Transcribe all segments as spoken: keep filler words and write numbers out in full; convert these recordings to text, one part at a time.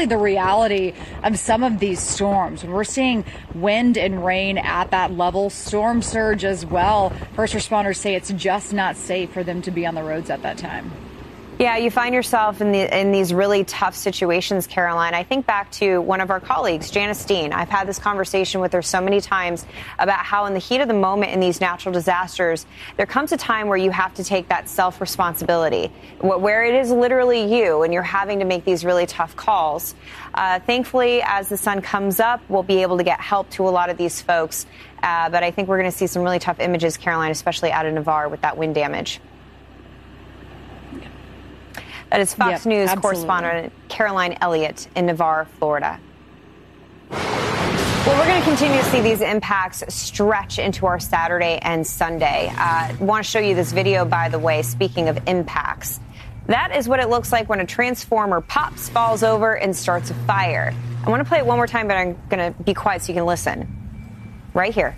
really the reality of some of these storms. When we're seeing wind and rain at that level, storm surge as well, first responders say it's just not safe for them to be on the roads at that time. Yeah, you find yourself in the in these really tough situations, Caroline. I think back to one of our colleagues, Janice Dean. I've had this conversation with her so many times about how in the heat of the moment in these natural disasters, there comes a time where you have to take that self-responsibility, where it is literally you and you're having to make these really tough calls. Uh, thankfully, as the sun comes up, we'll be able to get help to a lot of these folks. Uh, but I think we're going to see some really tough images, Caroline, especially out of Navarre with that wind damage. That is Fox yep, News absolutely. Correspondent Caroline Elliott in Navarre, Florida. Well, we're going to continue to see these impacts stretch into our Saturday and Sunday. I uh, want to show you this video, by the way, speaking of impacts. That is what it looks like when a transformer pops, falls over, and starts a fire. I want to play it one more time, but I'm going to be quiet so you can listen. Right here.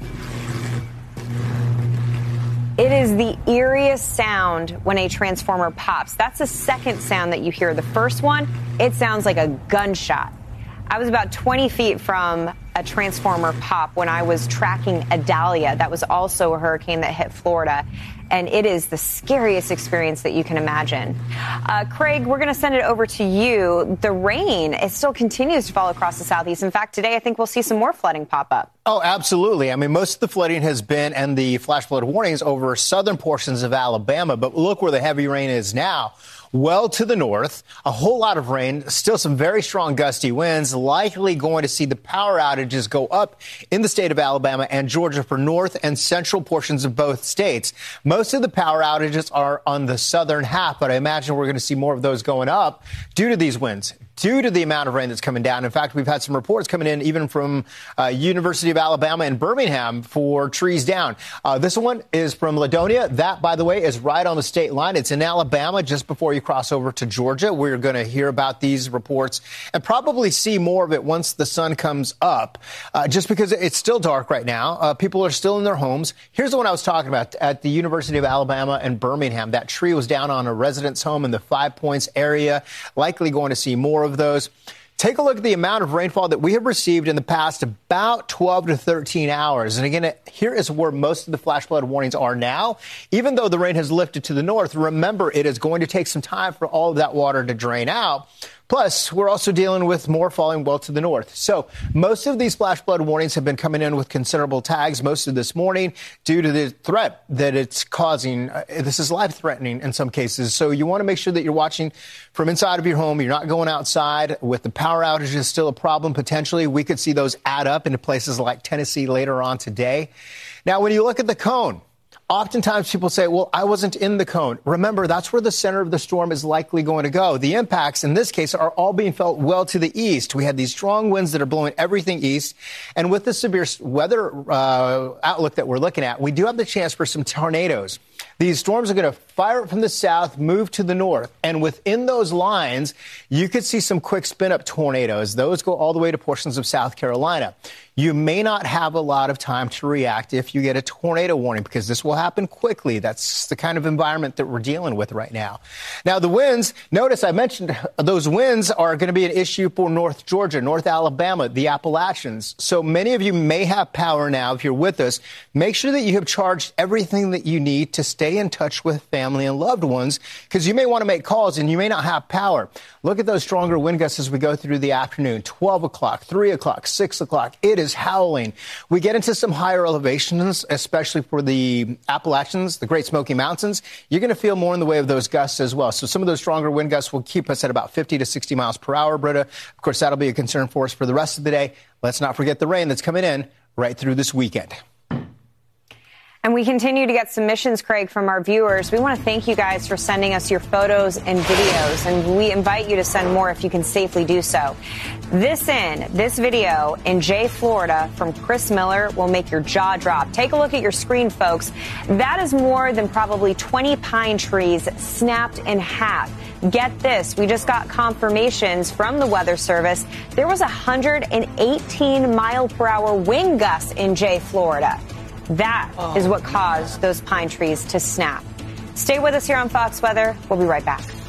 It is the eeriest sound when a transformer pops. That's the second sound that you hear. The first one, it sounds like a gunshot. I was about twenty feet from a transformer pop when I was tracking Idalia. That was also a hurricane that hit Florida. And it is the scariest experience that you can imagine. Uh, Craig, we're going to send it over to you. The rain, it still continues to fall across the southeast. In fact, today I think we'll see some more flooding pop up. Oh, absolutely. I mean, most of the flooding has been and the flash flood warnings over southern portions of Alabama. But look where the heavy rain is now. Well to the north, a whole lot of rain, still some very strong gusty winds, likely going to see the power outages go up in the state of Alabama and Georgia for north and central portions of both states. Most of the power outages are on the southern half, but I imagine we're going to see more of those going up due to these winds, due to the amount of rain that's coming down. In fact, we've had some reports coming in even from uh, University of Alabama in Birmingham for trees down. Uh, this one is from Ladonia. That, by the way, is right on the state line. It's in Alabama just before you cross over to Georgia. We're going to hear about these reports and probably see more of it once the sun comes up, uh, just because it's still dark right now. Uh, people are still in their homes. Here's the one I was talking about at the University of Alabama in Birmingham. That tree was down on a residence home in the Five Points area, likely going to see more of those. Take a look at the amount of rainfall that we have received in the past about twelve to thirteen hours. And again, here is where most of the flash flood warnings are now. Even though the rain has lifted to the north, remember, it is going to take some time for all of that water to drain out. Plus, we're also dealing with more falling well to the north. So most of these flash flood warnings have been coming in with considerable tags most of this morning due to the threat that it's causing. Uh, this is life-threatening in some cases. So you want to make sure that you're watching from inside of your home. You're not going outside. With the power outages still a problem, potentially, we could see those add up into places like Tennessee later on today. Now, when you look at the cone, oftentimes people say, well, I wasn't in the cone. Remember, that's where the center of the storm is likely going to go. The impacts in this case are all being felt well to the east. We had these strong winds that are blowing everything east. And with the severe weather uh, outlook that we're looking at, we do have the chance for some tornadoes. These storms are going to fire up from the south, move to the north. And within those lines, you could see some quick spin-up tornadoes. Those go all the way to portions of South Carolina. You may not have a lot of time to react if you get a tornado warning, because this will happen quickly. That's the kind of environment that we're dealing with right now. Now, the winds, notice I mentioned those winds are going to be an issue for North Georgia, North Alabama, the Appalachians. So many of you may have power now. If you're with us, make sure that you have charged everything that you need to stay in touch with family and loved ones, because you may want to make calls and you may not have power. Look at those stronger wind gusts as we go through the afternoon, twelve o'clock, three o'clock, six o'clock. It is howling. We get into some higher elevations, especially for the Appalachians, the Great Smoky Mountains. You're going to feel more in the way of those gusts as well. So some of those stronger wind gusts will keep us at about fifty to sixty miles per hour, Britta. Of course, that'll be a concern for us for the rest of the day. Let's not forget the rain that's coming in right through this weekend. And we continue to get submissions, Craig, from our viewers. We want to thank you guys for sending us your photos and videos, and we invite you to send more if you can safely do so. This in, this video in Jay, Florida from Chris Miller will make your jaw drop. Take a look at your screen, folks. That is more than probably twenty pine trees snapped in half. Get this, we just got confirmations from the Weather Service. There was one hundred eighteen mile per hour wind gusts in Jay, Florida. That oh. is what caused those pine trees to snap. Stay with us here on Fox Weather. We'll be right back.